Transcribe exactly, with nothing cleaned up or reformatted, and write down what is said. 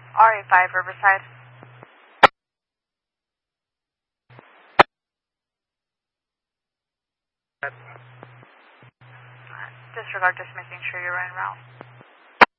R A five Riverside. Disregard, just making sure you're en route.